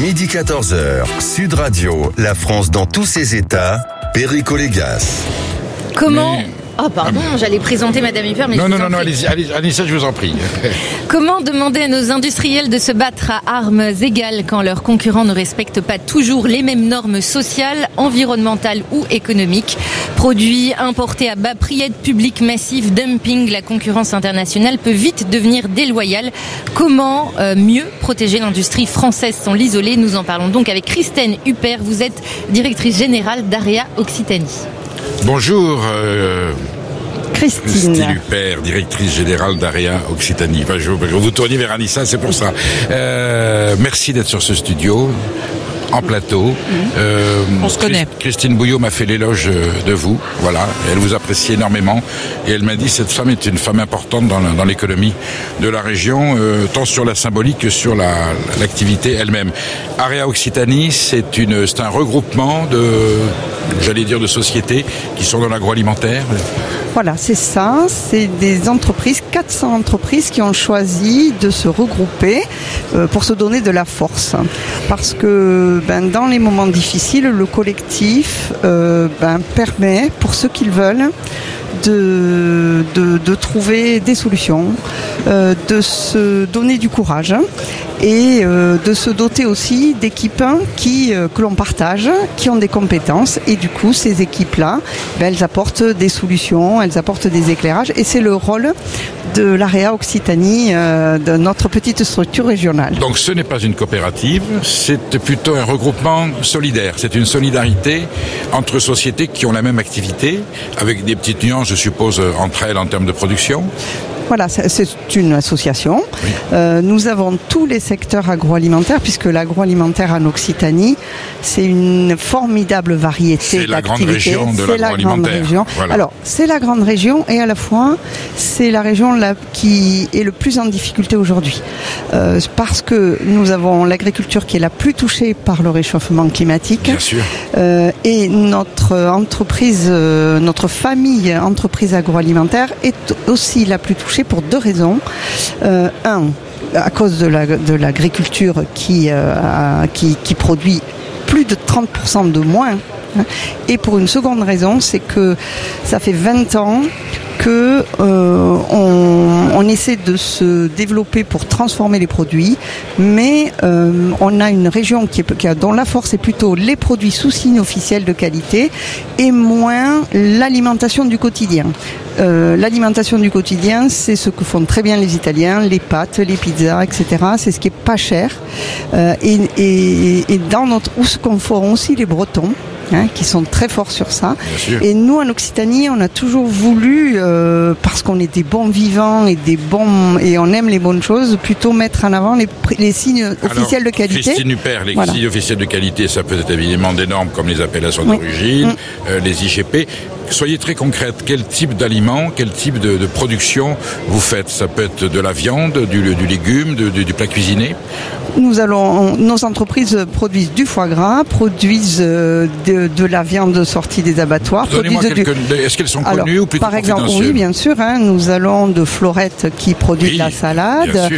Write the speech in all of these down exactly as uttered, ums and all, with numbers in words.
midi quatorze heures, Sud Radio, la France dans tous ses états, Perico Légas. Comment... Mais... Oh pardon, ah, j'allais présenter Madame Huppert, mais non, je non, vous non, en non, prie. allez-y, allez, Anissa, je vous en prie. Comment demander à nos industriels de se battre à armes égales quand leurs concurrents ne respectent pas toujours les mêmes normes sociales, environnementales ou économiques? Produits importés à bas prix, aide publique massive, dumping, la concurrence internationale peut vite devenir déloyale. Comment euh, mieux protéger l'industrie française sans l'isoler? Nous en parlons donc avec Christine Huppert. Vous êtes directrice générale d'Area Occitanie. Bonjour, euh, Christine. Christine Huppert, directrice générale d'Area Occitanie. Enfin, je, je vous tournez vers Anissa, c'est pour ça. Euh, merci d'être sur ce studio, en plateau. Euh, On se connaît. Christine Bouillot m'a fait l'éloge de vous, voilà. Elle vous apprécie énormément et elle m'a dit cette femme est une femme importante dans, la, dans l'économie de la région, euh, tant sur la symbolique que sur la, l'activité elle-même. Area Occitanie, c'est une, c'est un regroupement de, j'allais dire, de sociétés qui sont dans l'agroalimentaire. Voilà, c'est ça. C'est des entreprises, quatre cents entreprises qui ont choisi de se regrouper euh, pour se donner de la force. Parce que ben, dans les moments difficiles, le collectif euh, ben, permet, pour ceux qui le veulent, de, de, de trouver des solutions, euh, de se donner du courage et euh, de se doter aussi d'équipes qui, euh, que l'on partage, qui ont des compétences. Et du coup, ces équipes-là, ben, elles apportent des solutions, elles apportent des éclairages. Et c'est le rôle de l'Area Occitanie, euh, de notre petite structure régionale. Donc ce n'est pas une coopérative, c'est plutôt un regroupement solidaire. C'est une solidarité entre sociétés qui ont la même activité, avec des petites nuances, je suppose, entre elles en termes de production. Voilà, c'est une association. Oui. Euh, nous avons tous les secteurs agroalimentaires, puisque l'agroalimentaire en Occitanie, c'est une formidable variété d'activités. C'est la grande région de c'est l'agroalimentaire. La grande région. Voilà. Alors, c'est la grande région et à la fois, c'est la région là, qui est le plus en difficulté aujourd'hui. Euh, parce que nous avons l'agriculture qui est la plus touchée par le réchauffement climatique. Bien sûr. Euh, et notre entreprise, euh, notre famille entreprise agroalimentaire est aussi la plus touchée pour deux raisons. Euh, un, à cause de, la, de l'agriculture qui, euh, qui, qui produit plus de trente pour cent de moins. Et pour une seconde raison, c'est que ça fait vingt ans que euh, on, on essaie de se développer pour transformer les produits, mais euh, on a une région qui est, qui a, dont la force est plutôt les produits sous signe officiel de qualité et moins l'alimentation du quotidien. Euh, l'alimentation du quotidien, c'est ce que font très bien les Italiens, les pâtes, les pizzas, et cetera. C'est ce qui est pas cher euh, et, et, et dans notre ou ce qu'on font aussi les Bretons. Hein, qui sont très forts sur ça. Et nous, en Occitanie, on a toujours voulu, euh, parce qu'on est des bons vivants et des bons et on aime les bonnes choses, plutôt mettre en avant les, les signes officiels Alors, de qualité. Christine Huppert, les voilà. signes officiels de qualité, ça peut être évidemment des normes comme les appellations oui. d'origine, mmh. euh, les I G P. Soyez très concrète. Quel type d'aliments, quel type de, de production vous faites? Ça peut être de la viande, du, du légume, de, du, du plat cuisiné. Nous allons, nos entreprises produisent du foie gras, produisent de, de la viande sortie des abattoirs. Donnez-moi quelques, du... Est-ce qu'elles sont connues Alors, ou plutôt par exemple, oui, bien sûr. Hein, nous allons de Florette qui produit oui, de la salade,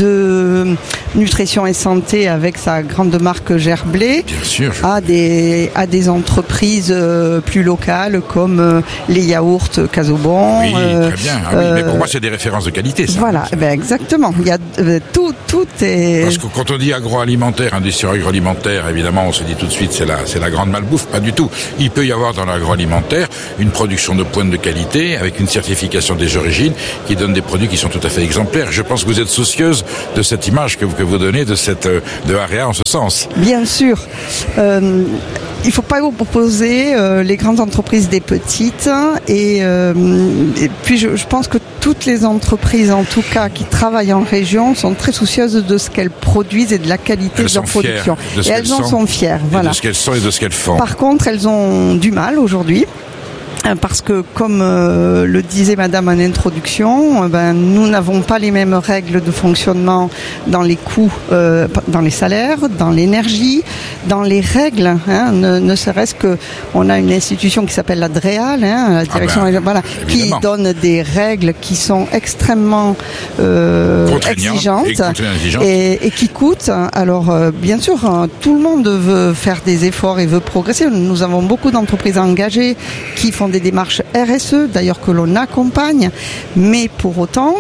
de Nutrition et Santé avec sa grande marque Gerblé, bien sûr, à des à des entreprises euh, plus locales comme euh, les yaourts Casobon. Oui, euh, très bien. Ah, oui, euh, mais pour moi, c'est des références de qualité. Ça, voilà, ben exactement. Il y a euh, tout, tout est. Parce que quand on dit agroalimentaire, industrie agroalimentaire, évidemment, on se dit tout de suite c'est la c'est la grande malbouffe. Pas du tout. Il peut y avoir dans l'agroalimentaire une production de pointe de qualité avec une certification des origines qui donne des produits qui sont tout à fait exemplaires. Je pense que vous êtes soucieuse de cette image que vous, que vous donnez de cette de Area en ce sens. Bien sûr. Euh, il ne faut pas opposer euh, les grandes entreprises des petites et, euh, et puis je, je pense que toutes les entreprises en tout cas qui travaillent en région sont très soucieuses de ce qu'elles produisent et de la qualité elles de leur production. De et elles en sont fières. Voilà. De ce qu'elles sont et de ce qu'elles font. Par contre, elles ont du mal aujourd'hui. Parce que, comme euh, le disait Madame en introduction, euh, ben, nous n'avons pas les mêmes règles de fonctionnement dans les coûts, euh, dans les salaires, dans l'énergie, dans les règles. Hein, ne, ne serait-ce que, on a une institution qui s'appelle la DREAL, hein, la direction, ah ben, voilà, qui donne des règles qui sont extrêmement euh, exigeantes et, et, et qui coûtent. Alors, euh, bien sûr, tout le monde veut faire des efforts et veut progresser. Nous avons beaucoup d'entreprises engagées qui font des démarches R S E, d'ailleurs que l'on accompagne, mais pour autant,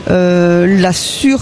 euh, la, sur,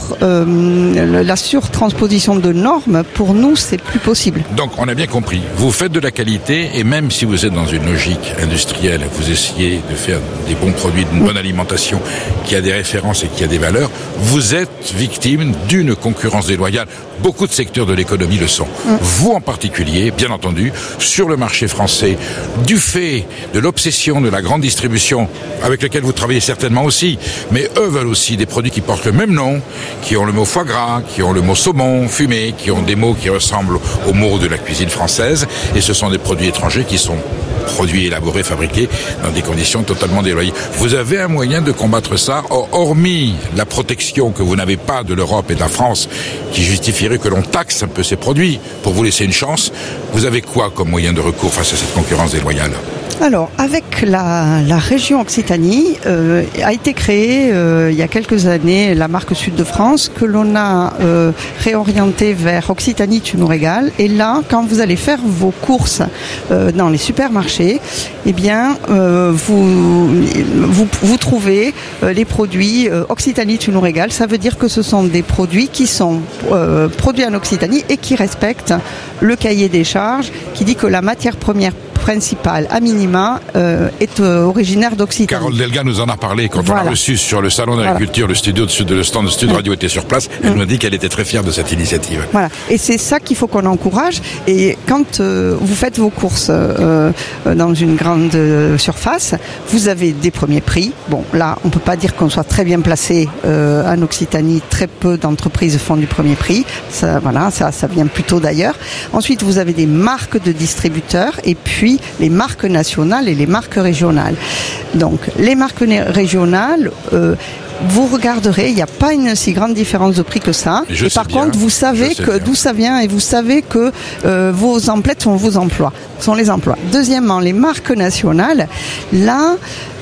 euh, la surtransposition de normes, pour nous, c'est plus possible. Donc, on a bien compris. Vous faites de la qualité, et même si vous êtes dans une logique industrielle, vous essayez de faire des bons produits, d'une bonne alimentation, qui a des références et qui a des valeurs, vous êtes victime d'une concurrence déloyale. Beaucoup de secteurs de l'économie le sont. Mm. Vous en particulier, bien entendu, sur le marché français, du fait de l'obsession de la grande distribution, avec laquelle vous travaillez certainement aussi, mais eux veulent aussi des produits qui portent le même nom, qui ont le mot foie gras, qui ont le mot saumon fumé, qui ont des mots qui ressemblent aux mots de la cuisine française, et ce sont des produits étrangers qui sont produits élaborés, fabriqués dans des conditions totalement déloyales. Vous avez un moyen de combattre ça, hormis la protection que vous n'avez pas de l'Europe et de la France, qui justifierait que l'on taxe un peu ces produits pour vous laisser une chance. Vous avez quoi comme moyen de recours face à cette concurrence déloyale ? Alors, avec la, la région Occitanie, euh, a été créée euh, il y a quelques années la marque Sud de France que l'on a euh, réorientée vers Occitanie, tu nous régales. Et là, quand vous allez faire vos courses euh, dans les supermarchés, eh bien, euh, vous, vous vous trouvez euh, les produits euh, Occitanie, tu nous régales. Ça veut dire que ce sont des produits qui sont euh, produits en Occitanie et qui respectent le cahier des charges qui dit que la matière première principale, à minima, euh, est euh, originaire d'Occitanie. Carole Delga nous en a parlé quand voilà. on l'a reçue sur le salon d'agriculture, voilà. le studio de Sud, le stand de Sud Radio était sur place. Elle mmh. nous a dit qu'elle était très fière de cette initiative. Voilà. Et c'est ça qu'il faut qu'on encourage. Et quand euh, vous faites vos courses euh, dans une grande euh, surface, vous avez des premiers prix. Bon, là, on peut pas dire qu'on soit très bien placé euh, en Occitanie. Très peu d'entreprises font du premier prix. Ça, voilà, ça, ça vient plutôt d'ailleurs. Ensuite, vous avez des marques de distributeurs et puis les marques nationales et les marques régionales. Donc, les marques régionales, euh, vous regarderez, il n'y a pas une si grande différence de prix que ça. Je et par bien, contre, vous savez que d'où ça vient et vous savez que euh, vos emplettes sont vos emplois, sont les emplois. Deuxièmement, les marques nationales, là,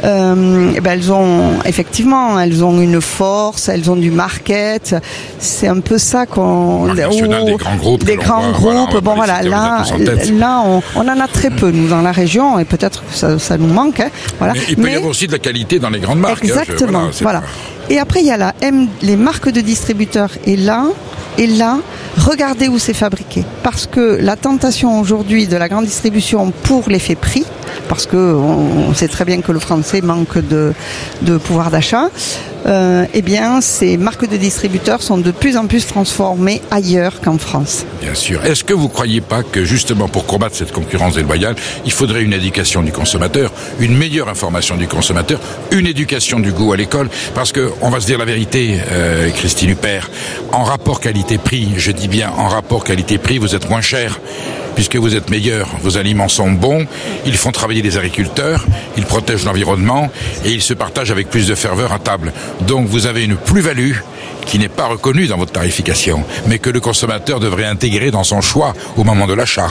euh, eh ben, elles ont effectivement, elles ont une force, elles ont du market. C'est un peu ça qu'on. Marque nationale, des grands groupes. Des grands voit, groupes. Voilà, bon voilà, là, là, on, on en a très peu nous dans la région et peut-être que ça, ça nous manque. Hein, voilà. Mais il peut Mais, y avoir aussi de la qualité dans les grandes marques. Exactement. Hein, je, voilà. voilà. Et après, il y a la M, les marques de distributeurs. Et là, et là, regardez où c'est fabriqué. Parce que la tentation aujourd'hui de la grande distribution pour l'effet prix, parce que on, on sait très bien que le français manque de, de pouvoir d'achat, euh, eh bien, ces marques de distributeurs sont de plus en plus transformées ailleurs qu'en France. Bien sûr. Est-ce que vous ne croyez pas que justement pour combattre cette concurrence déloyale, il faudrait une éducation du consommateur, une meilleure information du consommateur, une éducation du goût à l'école? Parce que on va se dire la vérité, euh, Christine Huppert, en rapport qualité-prix, je dis bien en rapport qualité-prix, vous êtes moins cher. Puisque vous êtes meilleur, vos aliments sont bons, ils font travailler les agriculteurs, ils protègent l'environnement et ils se partagent avec plus de ferveur à table. Donc vous avez une plus-value qui n'est pas reconnue dans votre tarification, mais que le consommateur devrait intégrer dans son choix au moment de l'achat.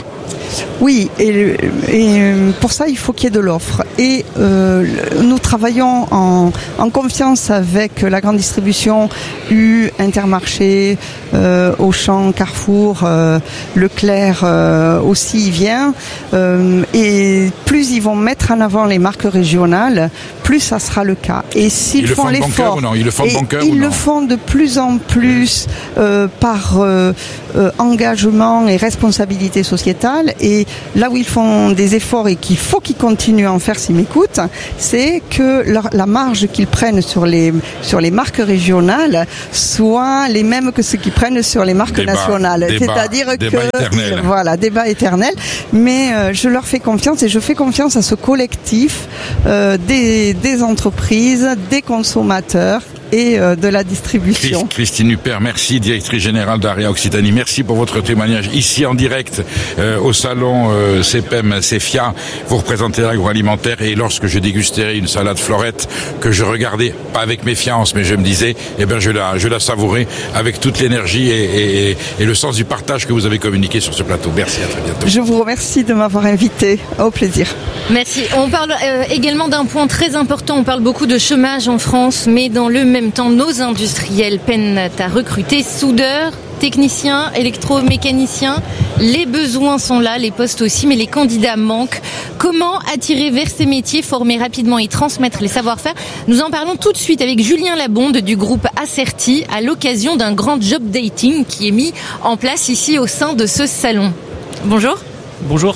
Oui, et, et pour ça, il faut qu'il y ait de l'offre. Et euh, nous travaillons en, en confiance avec la grande distribution, U, Intermarché, euh, Auchan, Carrefour, euh, Leclerc euh, aussi y vient. Euh, et plus ils vont mettre en avant les marques régionales, plus ça sera le cas. Et s'ils ils font le font l'effort, ou non ils le font de bon cœur ils ou non le font de plus en plus euh, par euh, euh, engagement et responsabilité sociétale. Et là où ils font des efforts et qu'il faut qu'ils continuent à en faire s'ils m'écoutent, c'est que leur, la marge qu'ils prennent sur les sur les marques régionales soit les mêmes que ce qu'ils prennent sur les marques débat, nationales. Débat, C'est-à-dire débat que éternel. voilà, débat éternel. Mais euh, je leur fais confiance et je fais confiance à ce collectif euh, des des entreprises, des consommateurs et euh, de la distribution. Christine Huppert, merci, directrice générale d'Area Occitanie. Merci pour votre témoignage ici en direct euh, au salon euh, C P E M CEFIA. Vous représentez l'agroalimentaire et lorsque je dégustais une salade florette que je regardais, pas avec méfiance, mais je me disais, eh ben je la, je la savourais avec toute l'énergie et, et, et le sens du partage que vous avez communiqué sur ce plateau. Merci, à très bientôt. Je vous remercie de m'avoir invité. Au plaisir. Merci. On parle euh, également d'un point très important. On parle beaucoup de chômage en France, mais dans le même temps, nos industriels peinent à recruter soudeurs, techniciens, électromécaniciens. Les besoins sont là, les postes aussi, mais les candidats manquent. Comment attirer vers ces métiers, former rapidement et transmettre les savoir-faire? Nous en parlons tout de suite avec Julien Labonde du groupe Acerti à l'occasion d'un grand job dating qui est mis en place ici au sein de ce salon. Bonjour. Bonjour.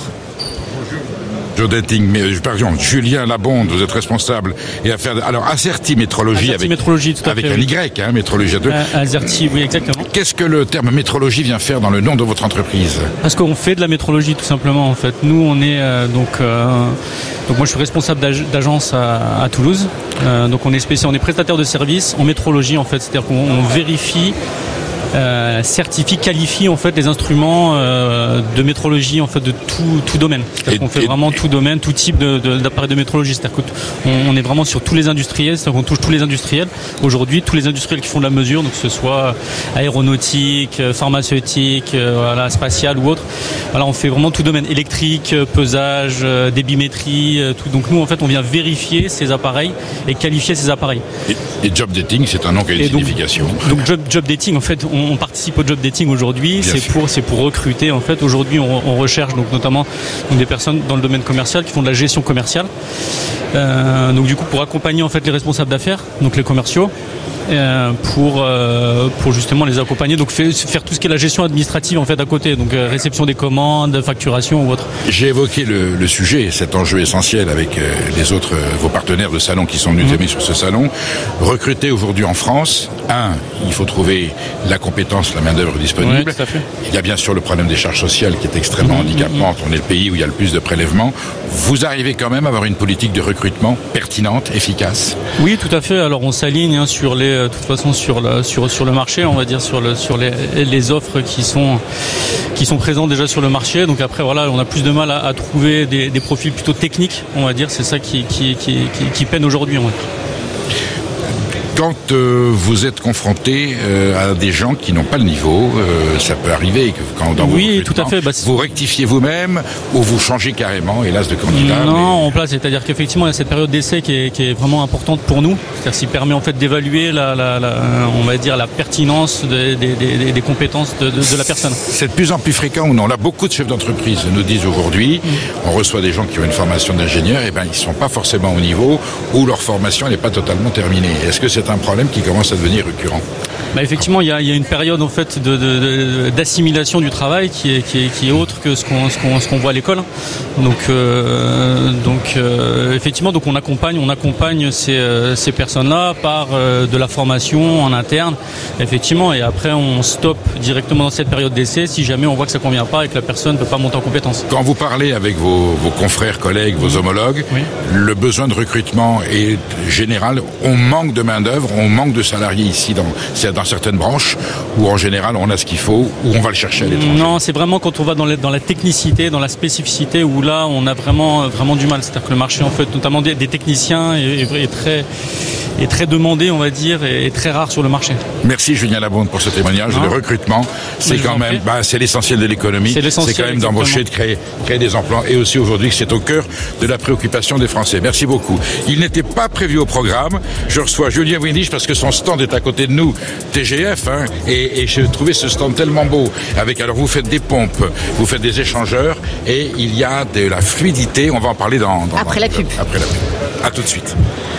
Job dating, mais pardon, Julien Labonde, vous êtes responsable et affaire de, alors Acerti Métrologie Acerti avec métrologie, tout à avec fait, un oui. Y, hein, métrologie à deux. Euh, Acerti, oui, exactement. Qu'est-ce que le terme métrologie vient faire dans le nom de votre entreprise? Parce qu'on fait de la métrologie tout simplement en fait. Nous on est euh, donc euh, donc moi je suis responsable d'ag- d'agence à, à Toulouse. Euh, donc on est spécial, on est prestataire de services en métrologie en fait, c'est-à-dire qu'on on vérifie Euh, certifie, qualifie en fait les instruments euh, de métrologie en fait de tout, tout domaine. C'est-à-dire Et- qu'on fait et- vraiment tout domaine, tout type de, de, d'appareils de métrologie. C'est-à-dire qu'on on est vraiment sur tous les industriels, c'est-à-dire qu'on touche tous les industriels. Aujourd'hui, tous les industriels qui font de la mesure, donc que ce soit aéronautique, euh, pharmaceutique, euh, voilà, spatial ou autre. Voilà, on fait vraiment tout domaine, électrique, euh, pesage, euh, débimétrie, euh, tout. Donc nous en fait on vient vérifier ces appareils et qualifier ces appareils. Et, et job dating, c'est un nom qui a une Et donc- signification. Donc job, job dating, en fait, on, on participe au job dating aujourd'hui. Bien C'est sûr. pour, c'est pour recruter. En fait, aujourd'hui, on, on recherche donc notamment donc, des personnes dans le domaine commercial qui font de la gestion commerciale. Euh, donc du coup, pour accompagner en fait les responsables d'affaires, donc les commerciaux, euh, pour euh, pour justement les accompagner. Donc faire, faire tout ce qui est la gestion administrative en fait à côté. Donc euh, réception des commandes, facturation ou autre. J'ai évoqué le, le sujet, cet enjeu essentiel avec euh, les autres, euh, vos partenaires de salon qui sont venus témoigner sur ce salon. Recruter aujourd'hui en France, un, il faut trouver la compétence, la main-d'œuvre disponible. Ouais, tout à fait. Il y a bien sûr le problème des charges sociales qui est extrêmement handicapante. On est le pays où il y a le plus de prélèvements. Vous arrivez quand même à avoir une politique de recrutement pertinente, efficace. Oui, tout à fait. Alors on s'aligne hein, sur les, de toute façon sur le sur sur le marché, on va dire sur le sur les les offres qui sont qui sont présentes déjà sur le marché. Donc après voilà, on a plus de mal à, à trouver des, des profils plutôt techniques, on va dire. C'est ça qui qui qui qui, qui peine aujourd'hui. On va dire. Quand euh, vous êtes confronté euh, à des gens qui n'ont pas le niveau, euh, ça peut arriver que quand dans vos Oui, recrutements, tout à fait. Bah, c'est- vous rectifiez vous-même ou vous changez carrément, hélas, de candidat. Non, en place, c'est-à-dire qu'effectivement, il y a cette période d'essai qui est, qui est vraiment importante pour nous. C'est-à-dire qu'il permet en fait d'évaluer la, la, la, on va dire la pertinence des, des, des, des compétences de, de, de la personne. C'est de plus en plus fréquent où on a beaucoup de chefs d'entreprise nous disent aujourd'hui, on reçoit des gens qui ont une formation d'ingénieur, et ben ils sont pas forcément au niveau ou leur formation n'est pas totalement terminée. Est-ce que c'est un problème qui commence à devenir récurrent? Bah effectivement, il y a, il y a une période en fait de, de, de- d'assimilation du travail qui est, qui est, qui est autre que ce qu'on, ce qu'on, ce qu'on voit à l'école. Donc, euh, donc euh, effectivement, donc on accompagne, on accompagne ces, euh, ces personnes-là par euh, de la formation en interne, effectivement, et après on stoppe directement dans cette période d'essai si jamais on voit que ça convient pas et que la personne ne peut pas monter en compétence. Quand vous parlez avec vos, vos confrères, collègues, vos homologues, Oui. le besoin de recrutement est général. On manque de main-d'œuvre, on manque de salariés ici dans, c'est dans certaines branches où en général on a ce qu'il faut, où on va le chercher à l'étranger. Non, c'est vraiment quand on va dans, les, dans la technicité, dans la spécificité, où là on a vraiment vraiment du mal. C'est-à-dire que le marché, en fait, notamment des, des techniciens, est, est, est très est très demandé, on va dire, et est très rare sur le marché. Merci Julien Labonde pour ce témoignage. Non. Le recrutement, c'est Mais je quand vous en même, prie. bah, c'est l'essentiel de l'économie. C'est l'essentiel, C'est quand même d'embaucher, de exactement. créer, créer des emplois, et aussi aujourd'hui que c'est au cœur de la préoccupation des Français. Merci beaucoup. Il n'était pas prévu au programme. Je reçois Julien Windisch parce que son stand est à côté de nous, T G F, hein, et, et j'ai trouvé ce stand tellement beau. Avec, alors vous faites des pompes, vous faites des échangeurs, et il y a de la fluidité. On va en parler dans, dans Après dans- la pub. Après la pub. À tout de suite.